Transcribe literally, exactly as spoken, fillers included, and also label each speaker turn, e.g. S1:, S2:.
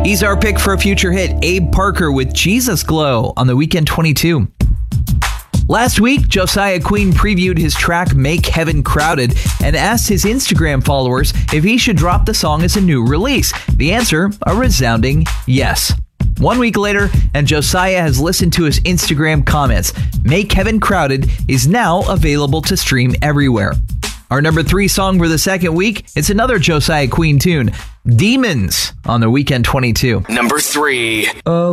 S1: He's our pick for a future hit, Abe Parker with Jesus Glow on the Weekend twenty-two. Last week, Josiah Queen previewed his track Make Heaven Crowded and asked his Instagram followers if he should drop the song as a new release. The answer, a resounding yes. One week later, and Josiah has listened to his Instagram comments. Make Heaven Crowded is now available to stream everywhere. Our number three song for the second week, it's another Josiah Queen tune, Demons on the Weekend twenty-two.
S2: Number three.
S1: Oh.